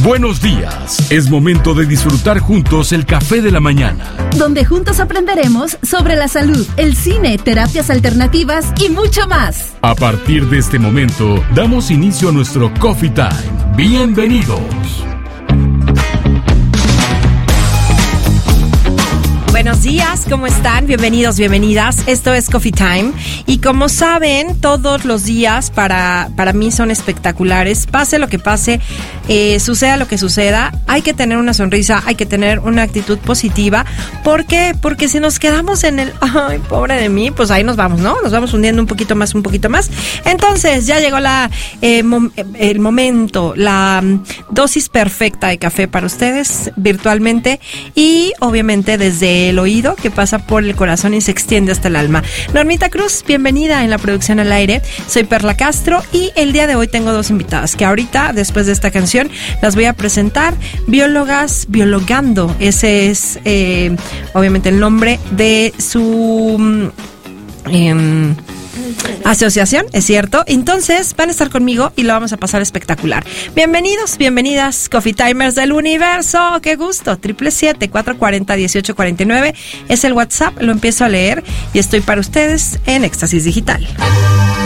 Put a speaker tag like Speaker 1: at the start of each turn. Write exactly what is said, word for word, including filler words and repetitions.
Speaker 1: Buenos días. Es momento de disfrutar juntos el café de la mañana,
Speaker 2: donde juntos aprenderemos sobre la salud, el cine, terapias alternativas y mucho más.
Speaker 1: A partir de este momento, damos inicio a nuestro Coffee Time. Bienvenidos.
Speaker 3: Buenos días, ¿cómo están? Bienvenidos, bienvenidas. Esto es Coffee Time. Y como saben, todos los días para, para mí son espectaculares. Pase lo que pase, eh, suceda lo que suceda, hay que tener una sonrisa, hay que tener una actitud positiva. ¿Por qué? Porque si nos quedamos en el, ay, pobre de mí, pues ahí nos vamos, ¿no? Nos vamos hundiendo un poquito más, un poquito más. Entonces, ya llegó la eh, mom, el momento, la um, dosis perfecta de café para ustedes, virtualmente y obviamente desde el oído que pasa por el corazón y se extiende hasta el alma. Normita Cruz, bienvenida en la producción al aire. Soy Perla Castro y el día de hoy tengo dos invitadas que ahorita, después de esta canción, las voy a presentar. Biólogas Biologando, ese es eh, obviamente el nombre de su eh, asociación, es cierto. Entonces van a estar conmigo y lo vamos a pasar espectacular. Bienvenidos, bienvenidas, Coffee Timers del universo. Qué gusto. Triple siete, cuatro cuatro cero, dieciocho cuarenta y nueve es el WhatsApp. Lo empiezo a leer y estoy para ustedes en Éxtasis Digital.